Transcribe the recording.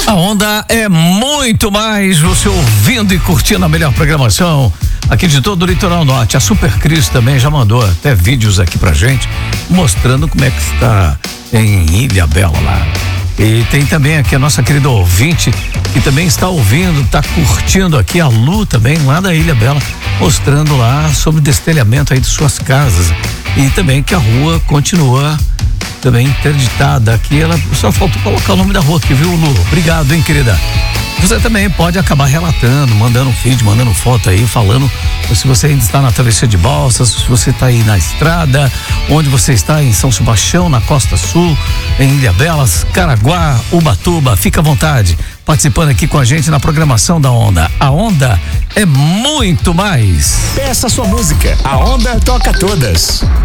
A Onda é muito mais você ouvindo e curtindo a melhor programação aqui de todo o Litoral Norte. A Super Cris também já mandou até vídeos aqui pra gente mostrando como é que está em Ilha Bela lá. E tem também aqui a nossa querida ouvinte que também está ouvindo, está curtindo aqui, a Lu também lá da Ilha Bela, mostrando lá sobre o destelhamento aí de suas casas e também que a rua continua também interditada aqui. Ela só faltou colocar o nome da rua aqui, viu, Lu? Obrigado, hein, querida. Você também pode acabar relatando, mandando um vídeo, mandando foto aí, falando se você ainda está na travessia de Balsas, se você está aí na estrada, onde você está em São Sebastião, na Costa Sul, em Ilhabela, Caraguá, Ubatuba. Fica à vontade, participando aqui com a gente na programação da Onda. A Onda é muito mais. Peça sua música, a Onda toca todas.